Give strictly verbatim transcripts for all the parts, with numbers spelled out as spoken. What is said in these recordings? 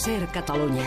SER Catalunya.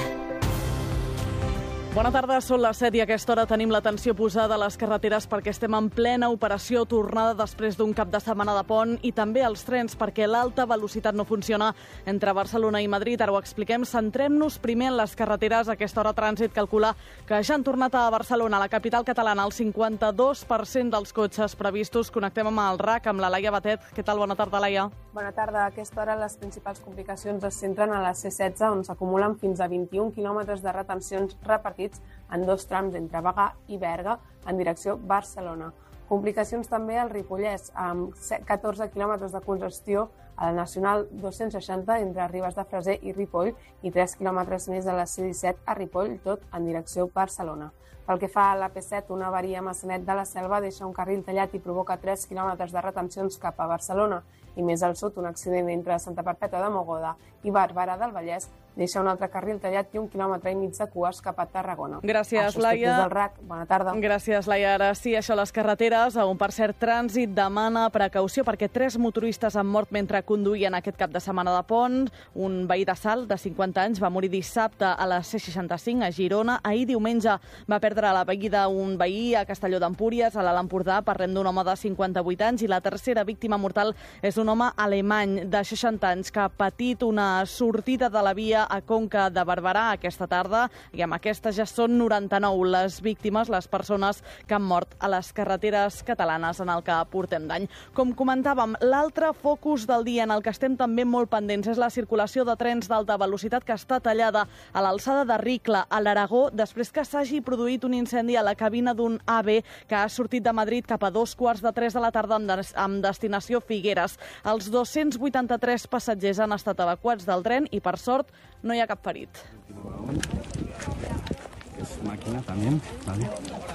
Bona tarda, són les set i a aquesta hora tenim l'atenció posada a les carreteres perquè estem en plena operació tornada després d'un cap de setmana de pont i també als trens perquè l'alta velocitat no funciona entre Barcelona i Madrid. Ara ho expliquem. Centrem-nos primer en les carreteres. A aquesta hora Trànsit calcula que ja han tornat a Barcelona, a la capital catalana, el cinquanta-dos per cent dels cotxes previstos. Connectem amb el R A C, amb la Laia Batet. Què tal? Bona tarda, Laia. Bona tarda. A aquesta hora les principals complicacions es centren a la C setze, on s'acumulen fins a vint-i-un quilòmetres de retencions repartits en dos trams entre Bagà i Berga en direcció Barcelona. Complicacions també al Ripollès, amb catorze quilòmetres de congestió a la Nacional dos-cents seixanta entre Ribes de Freser i Ripoll i tres quilòmetres més a la C disset a Ripoll, tot en direcció Barcelona. Pel que fa a la P set, una avaria a Maçanet de la Selva deixa un carril tallat i provoca tres quilòmetres de retencions cap a Barcelona. I més al sud, un accident entre Santa Perpètua de Mogoda i Barberà del Vallès deixa un altre carril tallat i un quilòmetre i mig de cues cap a Tarragona. Gràcies, Laia. Del R A C. Bona tarda. Gràcies, Laia. Ara sí, això a les carreteres, on per cert Trànsit demana precaució perquè tres motoristes han mort mentre conduïen aquest cap de setmana de pont. Un veí de Salt, de cinquanta anys, va morir dissabte a la C seixanta-cinc a Girona. Ahir diumenge va perdre la vida un veí a Castelló d'Empúries, a l'Alt Empordà. Parlem d'un home de cinquanta-vuit anys i la tercera víctima mortal és un home alemany de seixanta anys que ha patit una sortida de la via a Conca de Barberà aquesta tarda i amb aquestes ja són noranta-nou les víctimes, les persones que han mort a les carreteres catalanes en el que portem d'any. Com comentàvem, l'altre focus del dia en el que estem també molt pendents és la circulació de trens d'alta velocitat que està tallada a l'alçada de Ricla, a l'Aragó, després que s'hagi produït un incendi a la cabina d'un AVE que ha sortit de Madrid cap a dos quarts de tres de la tarda amb, des amb destinació Figueres. Els dos-cents vuitanta-tres passatgers han estat evacuats del tren i, per sort, no hi ha cap ferit. És màquina també, vale.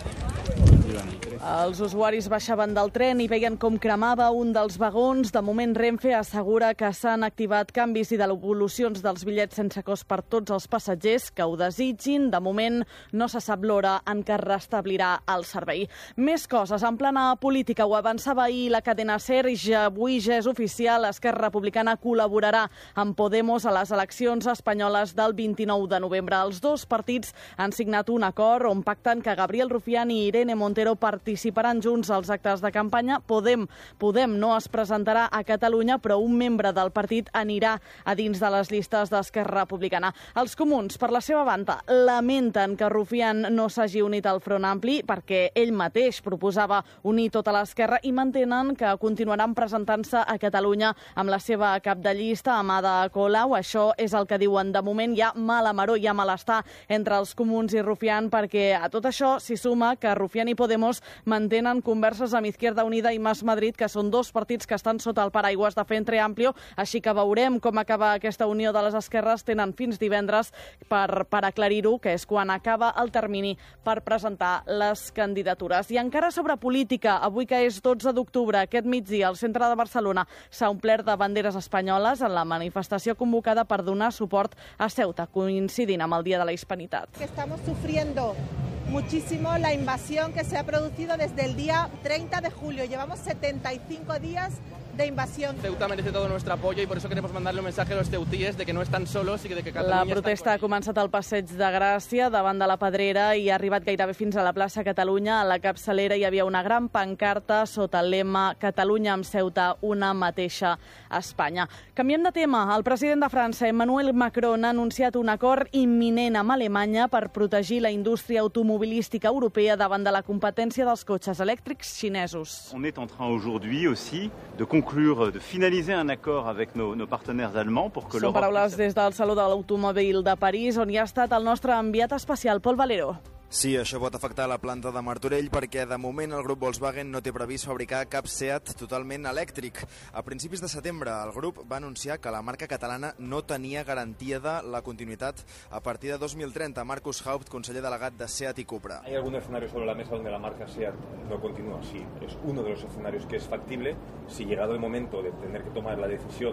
Els usuaris baixaven del tren i veien com cremava un dels vagons. De moment, Renfe assegura que s'han activat canvis i devolucions dels bitllets sense cost per tots els passatgers que ho desitgin. De moment, no se sap l'hora en què es restablirà el servei. Més coses. En plana política, ho avançava ahir la cadena SER, ja avui ja és oficial. Esquerra Republicana col·laborarà amb Podemos a les eleccions espanyoles del vint-i-nou de novembre. Els dos partits han signat un acord on pacten que Gabriel Rufián i Irene Montero participaran junts als actes de campanya. Podem, Podem no es presentarà a Catalunya, però un membre del partit anirà a dins de les llistes d'Esquerra Republicana. Els comuns, per la seva banda, lamenten que Rufián no s'hagi unit al Front Ampli perquè ell mateix proposava unir tota l'esquerra i mantenen que continuaran presentant-se a Catalunya amb la seva cap de llista, Amada Colau. Això és el que diuen. De moment hi ha mala maror, hi ha malestar entre els comuns i Rufián perquè a tot això s'hi suma que Rufián i Podemos mantenen converses amb Izquierda Unida i Mas Madrid, que són dos partits que estan sota el paraigües de Frente Amplio, així que veurem com acaba aquesta unió de les esquerres. Tenen fins divendres per, per aclarir-ho, que és quan acaba el termini per presentar les candidatures. I encara sobre política, avui que és dotze d'octubre, aquest migdia, al centre de Barcelona s'ha omplert de banderes espanyoles en la manifestació convocada per donar suport a Ceuta, coincidint amb el Dia de la Hispanitat. Que estamos sufriendo muchísimo la invasión que se ha producido desde el día treinta de julio. Llevamos setenta y cinco días de invasión. Ceuta merece todo nuestro apoyo y por eso queremos mandarle un mensaje a los ceutíes de que no están solos y que de que Catalunya... La protesta ha començat al Passeig de Gràcia, davant de la Pedrera, i ha arribat gairebé fins a la plaça Catalunya. A la capçalera hi havia una gran pancarta sota el lema Catalunya amb Ceuta, una mateixa Espanya. Canviem de tema. El president de França, Emmanuel Macron, ha anunciat un acord imminent amb Alemanya per protegir la indústria automobilística europea davant de la competència dels cotxes elèctrics xinesos. On est en train aujourd'hui aussi de conclure, de finaliser un accord avec nos, nos partenaires allemands pour que l'Europe... Són paraules des del Saló de l'Automòbil de París, on hi ha estat el nostre enviat especial, Pol Valero. Sí, això pot afectar la planta de Martorell perquè de moment el grup Volkswagen no té previst fabricar cap Seat totalment elèctric. A principis de setembre el grup va anunciar que la marca catalana no tenia garantia de la continuïtat a partir de dos mil trenta. Marcus Haupt, conseller delegat de Seat y Cupra. Hay algún escenario sobre la mesa donde la marca Seat no continúa. Sí, es uno de los escenarios que es factible si llegado el momento de tener que tomar la decisión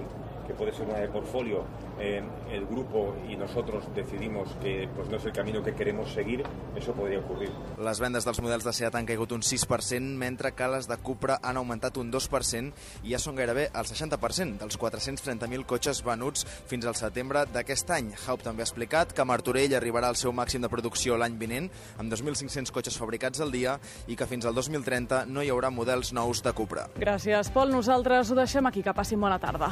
que puede ser una de portfolio, eh, el grupo y nosotros decidimos que pues, no es el camino que queremos seguir, eso podría ocurrir. Les vendes dels models de SEAT han caigut un sis per cent, mentre que les de Cupra han augmentat un dos per cent i ja són gairebé el seixanta per cent dels quatre-cents trenta mil cotxes venuts fins al setembre d'aquest any. Haupt també ha explicat que Martorell arribarà al seu màxim de producció l'any vinent, amb dos mil cinc-cents cotxes fabricats al dia, i que fins al dos mil trenta no hi haurà models nous de Cupra. Gràcies, Pol. Nosaltres ho deixem aquí. Que passin bona tarda.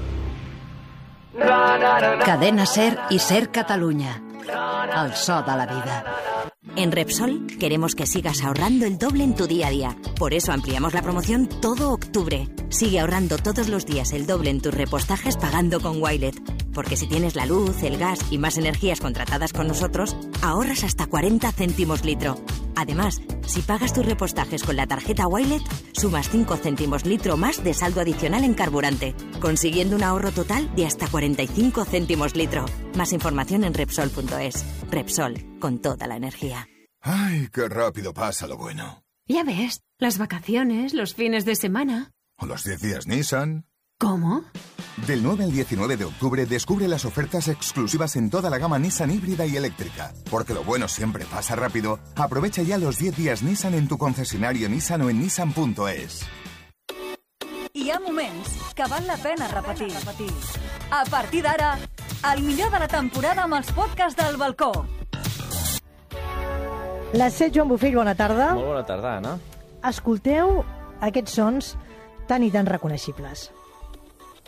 Cadena SER y SER Cataluña. El so de la vida. En Repsol queremos que sigas ahorrando el doble en tu día a día. Por eso ampliamos la promoción todo octubre. Sigue ahorrando todos los días el doble en tus repostajes pagando con Wilet. Porque si tienes la luz, el gas y más energías contratadas con nosotros, ahorras hasta cuarenta céntimos litro. Además, si pagas tus repostajes con la tarjeta Wilet, sumas cinco céntimos litro más de saldo adicional en carburante, consiguiendo un ahorro total de hasta cuarenta y cinco céntimos litro. Más información en Repsol punto es. Repsol, con toda la energía. ¡Ay, qué rápido pasa lo bueno! Ya ves, las vacaciones, los fines de semana. ¿O los diez días Nissan? ¿Cómo? Del nueve al diecinueve de octubre descubre las ofertas exclusivas en toda la gama Nissan híbrida y eléctrica. Porque lo bueno siempre pasa rápido. Aprovecha ya los diez días Nissan en tu concesionario Nissan o en Nissan punto es. Hi ha moments que val la pena repetir. A partir d'ara, el millor de la temporada amb els podcasts del balcó. La set, Joan Bufell, bona tarda. Molt bona tarda, Anna. Escolteu aquests sons tan i tan reconeixibles.